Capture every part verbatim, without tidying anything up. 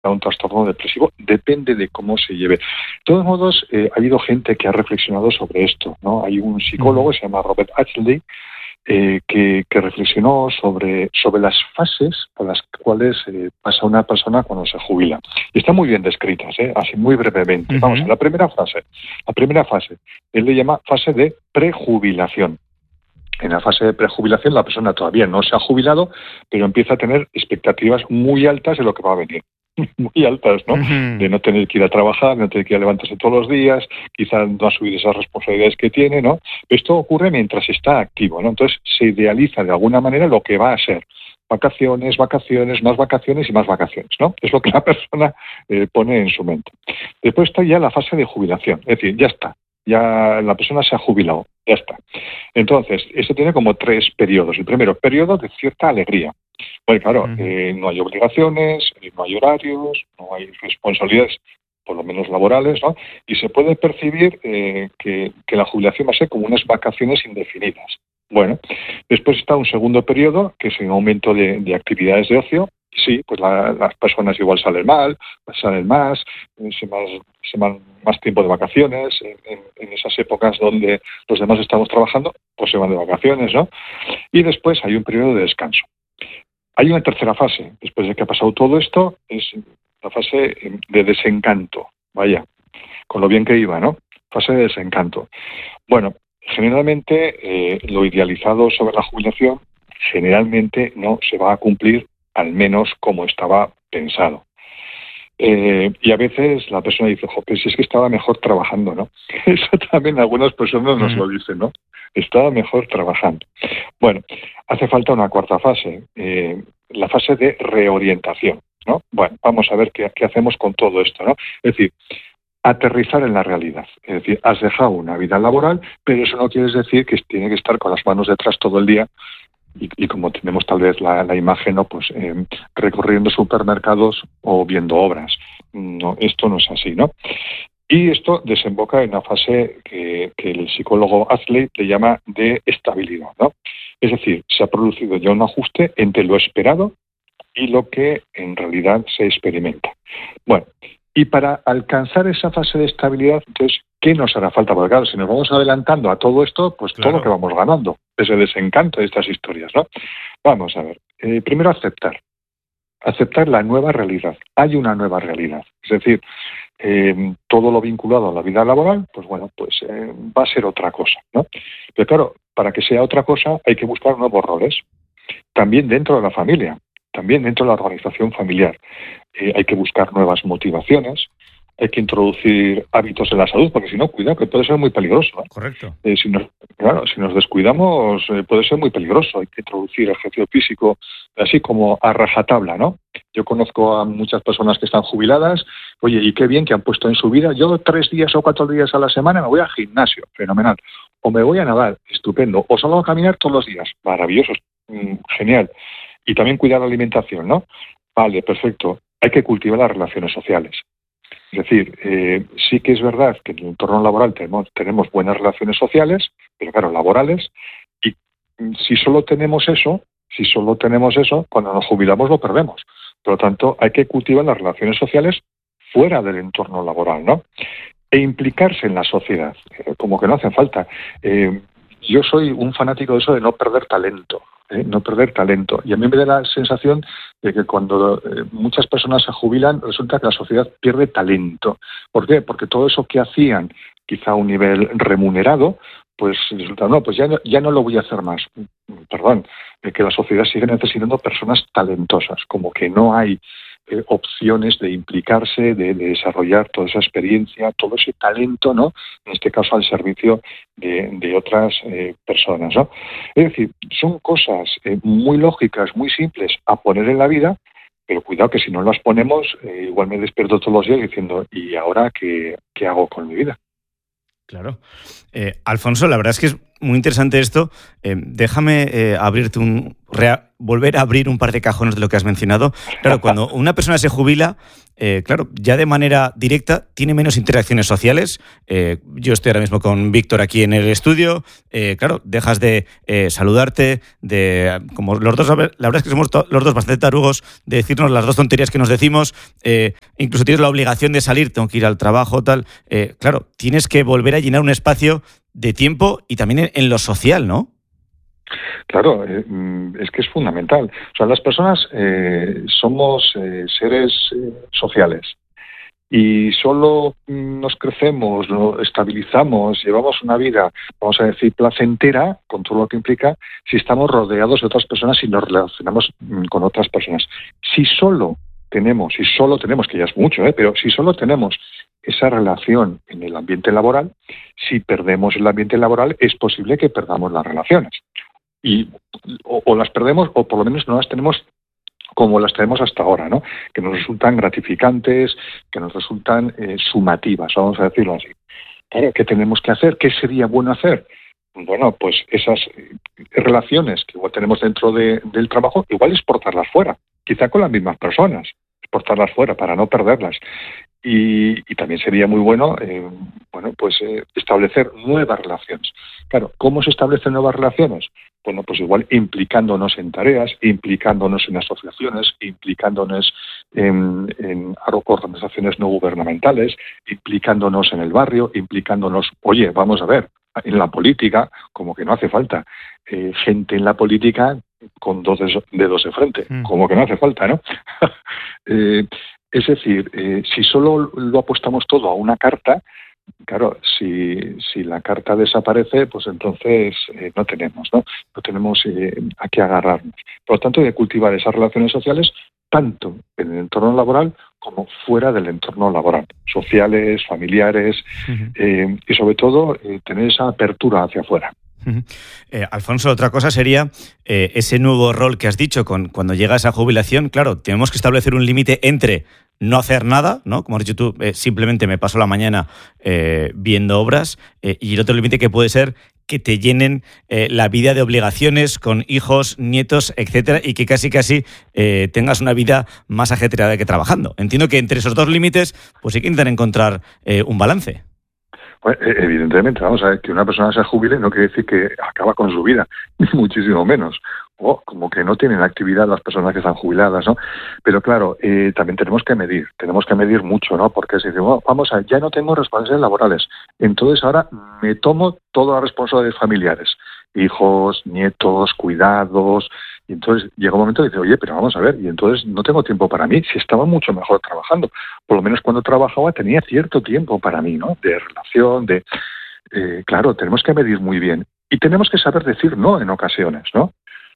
a un trastorno depresivo, depende de cómo se lleve. De todos modos, eh, ha habido gente que ha reflexionado sobre esto, ¿no? Hay un psicólogo, se llama Robert Ashley, eh, que, que reflexionó sobre, sobre las fases por las cuales eh, pasa una persona cuando se jubila. Y están muy bien descritas, ¿eh? Así muy brevemente. Uh-huh. Vamos a la primera fase. La primera fase, él le llama fase de prejubilación. En la fase de prejubilación la persona todavía no se ha jubilado, pero empieza a tener expectativas muy altas de lo que va a venir. Muy altas, ¿no? Uh-huh. De no tener que ir a trabajar, no tener que ir a levantarse todos los días, quizás no asumir esas responsabilidades que tiene, ¿no? Esto ocurre mientras está activo, ¿no? Entonces se idealiza de alguna manera lo que va a ser. Vacaciones, vacaciones, más vacaciones y más vacaciones, ¿no? Es lo que la persona eh, pone en su mente. Después está ya la fase de jubilación, es decir, ya está. Ya la persona se ha jubilado, ya está. Entonces, esto tiene como tres periodos. El primero, periodo de cierta alegría. Bueno, claro, uh-huh. eh, no hay obligaciones, no hay horarios, no hay responsabilidades, por lo menos laborales, ¿no? Y se puede percibir eh, que, que la jubilación va a ser como unas vacaciones indefinidas. Bueno, después está un segundo periodo, que es un aumento de, de actividades de ocio. Sí, pues la, las personas igual salen mal, salen más, se más, se van más tiempo de vacaciones, en, en, en esas épocas donde los demás estamos trabajando, pues se van de vacaciones, ¿no? Y después hay un periodo de descanso. Hay una tercera fase, después de que ha pasado todo esto, es la fase de desencanto, vaya, con lo bien que iba, ¿no? Fase de desencanto. Bueno, generalmente eh, lo idealizado sobre la jubilación generalmente no se va a cumplir, al menos como estaba pensado. Eh, y a veces la persona dice, jo, pero si es que estaba mejor trabajando, ¿no? Eso también algunas personas nos lo dicen, ¿no? Estaba mejor trabajando. Bueno, hace falta una cuarta fase, eh, la fase de reorientación, ¿no? Bueno, vamos a ver qué, qué hacemos con todo esto, ¿no? Es decir, aterrizar en la realidad. Es decir, has dejado una vida laboral, pero eso no quiere decir que tiene que estar con las manos detrás todo el día y, y como tenemos tal vez la, la imagen, ¿no? Pues eh, recorriendo supermercados o viendo obras. No, esto no es así, ¿no? Y esto desemboca en una fase que, que el psicólogo Ashley le llama de estabilidad, ¿no? Es decir, se ha producido ya un ajuste entre lo esperado y lo que en realidad se experimenta. Bueno, y para alcanzar esa fase de estabilidad, entonces, ¿qué nos hará falta? Porque claro, si nos vamos adelantando a todo esto, pues claro, todo lo que vamos ganando, ese desencanto de estas historias, ¿no? Vamos a ver, eh, primero aceptar, aceptar la nueva realidad. Hay una nueva realidad, es decir, eh, todo lo vinculado a la vida laboral, pues bueno, pues eh, va a ser otra cosa, ¿no? Pero claro, para que sea otra cosa hay que buscar nuevos roles, también dentro de la familia. También dentro de la organización familiar eh, hay que buscar nuevas motivaciones, hay que introducir hábitos en la salud, porque si no, cuidado, que puede ser muy peligroso, ¿eh? Correcto. Eh, si nos, claro, si nos descuidamos, eh, puede ser muy peligroso. Hay que introducir ejercicio físico, así como a rajatabla, ¿no? Yo conozco a muchas personas que están jubiladas, oye, y qué bien que han puesto en su vida, yo tres días o cuatro días a la semana me voy al gimnasio, fenomenal, o me voy a nadar, estupendo, o salgo a caminar todos los días, maravilloso, mm, genial. Y también cuidar la alimentación, ¿no? Vale, perfecto. Hay que cultivar las relaciones sociales. Es decir, eh, sí que es verdad que en el entorno laboral tenemos, tenemos buenas relaciones sociales, pero claro, laborales, y si solo tenemos eso, si solo tenemos eso, cuando nos jubilamos lo perdemos. Por lo tanto, hay que cultivar las relaciones sociales fuera del entorno laboral, ¿no? E implicarse en la sociedad, eh, como que no hace falta. Eh, yo soy un fanático de eso de no perder talento. ¿eh? No perder talento. Y a mí me da la sensación de que cuando eh, muchas personas se jubilan, resulta que la sociedad pierde talento. ¿Por qué? Porque todo eso que hacían, quizá a un nivel remunerado, pues resulta, no, pues ya no, ya no lo voy a hacer más. Perdón, eh, que la sociedad sigue necesitando personas talentosas, como que no hay eh, opciones de implicarse, de, de desarrollar toda esa experiencia, todo ese talento, ¿no? En este caso al servicio de, de otras eh, personas, ¿no? Es decir, son cosas eh, muy lógicas, muy simples a poner en la vida, pero cuidado que si no las ponemos, eh, igual me despierto todos los días diciendo, ¿y ahora qué, qué hago con mi vida? Claro. Eh, Alfonso, la verdad es que es muy interesante esto. Eh, déjame eh, abrirte un... Rea, volver a abrir un par de cajones de lo que has mencionado. Claro, cuando una persona se jubila, eh, claro, ya de manera directa tiene menos interacciones sociales. Eh, yo estoy ahora mismo con Víctor aquí en el estudio. Eh, claro, dejas de eh, saludarte, de como los dos, la verdad es que somos to- los dos bastante tarugos de decirnos las dos tonterías que nos decimos. Eh, incluso tienes la obligación de salir, tengo que ir al trabajo, tal. Eh, claro, tienes que volver a llenar un espacio de tiempo y también en, en lo social, ¿no? Claro, eh, es que es fundamental. O sea, las personas eh, somos eh, seres eh, sociales y solo nos crecemos, nos estabilizamos, llevamos una vida, vamos a decir, placentera, con todo lo que implica, si estamos rodeados de otras personas y nos relacionamos con otras personas. Si solo tenemos, si solo tenemos, que ya es mucho, ¿eh? pero si solo tenemos esa relación en el ambiente laboral, si perdemos el ambiente laboral, es posible que perdamos las relaciones. Y o, o las perdemos o por lo menos no las tenemos como las tenemos hasta ahora, ¿no? Que nos resultan gratificantes, que nos resultan eh, sumativas, vamos a decirlo así. Claro, ¿qué tenemos que hacer? ¿Qué sería bueno hacer? Bueno, pues esas eh, relaciones que igual tenemos dentro de, del trabajo, igual exportarlas fuera, quizá con las mismas personas, exportarlas fuera para no perderlas. Y, y también sería muy bueno, eh, bueno, pues eh, establecer nuevas relaciones. Claro, ¿cómo se establecen nuevas relaciones? Bueno, pues igual implicándonos en tareas, implicándonos en asociaciones, implicándonos en, en organizaciones no gubernamentales, implicándonos en el barrio, implicándonos, oye, vamos a ver, en la política, como que no hace falta eh, gente en la política con dos dedos de frente, mm. como que no hace falta, ¿no? eh, Es decir, eh, si solo lo apostamos todo a una carta, claro, si, si la carta desaparece, pues entonces eh, no tenemos, ¿no? No tenemos eh, a qué agarrarnos. Por lo tanto, hay que cultivar esas relaciones sociales tanto en el entorno laboral como fuera del entorno laboral, sociales, familiares, uh-huh. eh, y sobre todo eh, tener esa apertura hacia afuera. Uh-huh. Eh, Alfonso, otra cosa sería eh, ese nuevo rol que has dicho con, cuando llega esa jubilación. Claro, tenemos que establecer un límite entre no hacer nada, ¿no? Como has dicho tú, eh, simplemente me paso la mañana eh, viendo obras, eh, y el otro límite que puede ser que te llenen eh, la vida de obligaciones con hijos, nietos, etcétera, y que casi casi eh, tengas una vida más ajetreada que trabajando. Entiendo que entre esos dos límites pues hay que intentar encontrar eh, un balance. Bueno, evidentemente, vamos a ver, que una persona se jubile no quiere decir que acaba con su vida, ni muchísimo menos. O como que no tienen actividad las personas que están jubiladas, ¿no? Pero claro, eh, también tenemos que medir, tenemos que medir mucho, ¿no? Porque si decimos, oh, vamos a ver, ya no tengo responsabilidades laborales, entonces ahora me tomo todas las responsabilidades familiares, hijos, nietos, cuidados, y entonces llega un momento y dice, oye, pero vamos a ver, y entonces no tengo tiempo para mí, si estaba mucho mejor trabajando, por lo menos cuando trabajaba tenía cierto tiempo para mí, ¿no? De relación, de... Eh, claro, tenemos que medir muy bien, y tenemos que saber decir no en ocasiones, ¿no?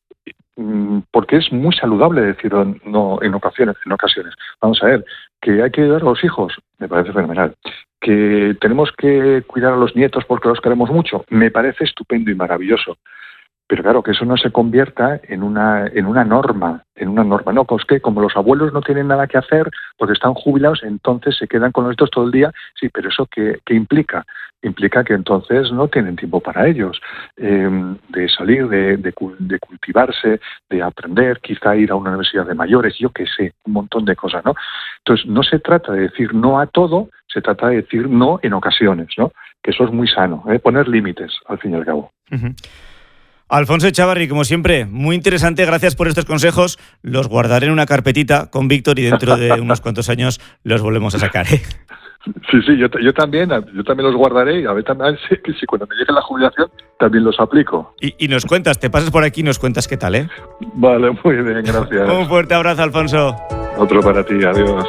Porque es muy saludable decir no en ocasiones, en ocasiones. Vamos a ver, que hay que ayudar a los hijos, me parece fenomenal. Que tenemos que cuidar a los nietos porque los queremos mucho, me parece estupendo y maravilloso. Pero claro, que eso no se convierta en una en una norma, en una norma. No, pues que como los abuelos no tienen nada que hacer porque están jubilados, entonces se quedan con los nietos todo el día. Sí, pero ¿eso qué, qué implica? Implica que entonces no tienen tiempo para ellos, eh, de salir, de, de, de cultivarse, de aprender, quizá ir a una universidad de mayores, yo qué sé, un montón de cosas, ¿no? Entonces, no se trata de decir no a todo, se trata de decir no en ocasiones, ¿no? Que eso es muy sano, ¿eh? Poner límites, al fin y al cabo. Uh-huh. Alfonso Echavarri, como siempre, muy interesante, gracias por estos consejos, los guardaré en una carpetita con Víctor y dentro de unos cuantos años los volvemos a sacar, ¿eh? Sí, sí, yo, yo también, yo también los guardaré y a ver también si, si cuando me llegue la jubilación también los aplico. Y, y nos cuentas, te pasas por aquí y nos cuentas qué tal, ¿eh? Vale, muy bien, gracias. Un fuerte abrazo, Alfonso. Otro para ti, adiós.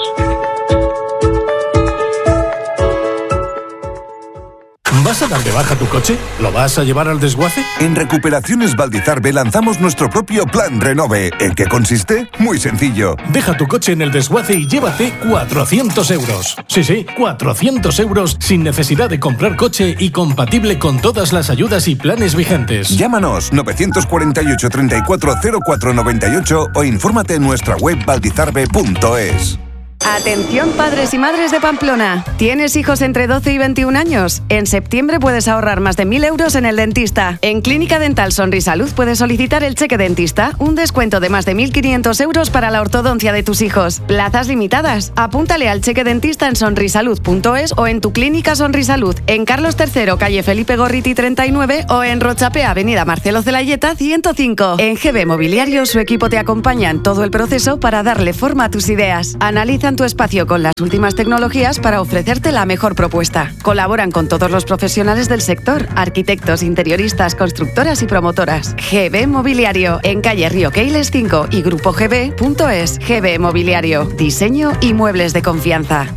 ¿Vas a dar de baja tu coche? ¿Lo vas a llevar al desguace? En Recuperaciones Valdizarbe lanzamos nuestro propio Plan Renove. ¿En qué consiste? Muy sencillo. Deja tu coche en el desguace y llévate cuatrocientos euros. Sí, sí, cuatrocientos euros sin necesidad de comprar coche y compatible con todas las ayudas y planes vigentes. Llámanos nueve cuatro ocho, treinta y cuatro cero cuatro noventa y ocho o infórmate en nuestra web valdizarbe punto es. Atención padres y madres de Pamplona. ¿Tienes hijos entre doce y veintiún años? En septiembre puedes ahorrar más de mil euros en el dentista. En Clínica Dental Sonrisalud puedes solicitar el cheque dentista, un descuento de más de mil quinientos euros para la ortodoncia de tus hijos. Plazas limitadas. Apúntale al cheque dentista en sonrisalud punto es o en tu clínica Sonrisalud, en Carlos tercero, calle Felipe Gorriti treinta y nueve o en Rochapé, avenida Marcelo Zelayeta ciento cinco. En G B Mobiliario su equipo te acompaña en todo el proceso para darle forma a tus ideas. Analizan tu espacio con las últimas tecnologías para ofrecerte la mejor propuesta. Colaboran con todos los profesionales del sector, arquitectos, interioristas, constructoras y promotoras. G B Mobiliario, en calle Río Keiles cinco y grupo g b punto es. G B Mobiliario, diseño y muebles de confianza.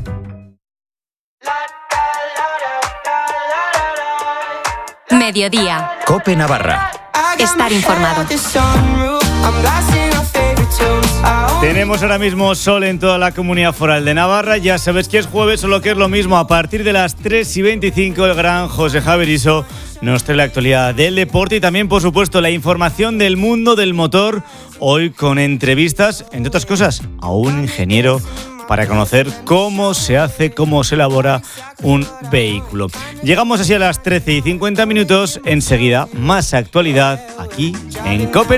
Mediodía. COPE Navarra. Estar informado. Tenemos ahora mismo sol en toda la Comunidad Foral de Navarra. Ya sabes que es jueves, solo que es lo mismo. A partir de las tres y veinticinco, el gran José Javier Iso nos trae la actualidad del deporte y también, por supuesto, la información del mundo del motor. Hoy con entrevistas, entre otras cosas, a un ingeniero para conocer cómo se hace, cómo se elabora un vehículo. Llegamos así a las trece y cincuenta minutos. Enseguida, más actualidad aquí en COPE.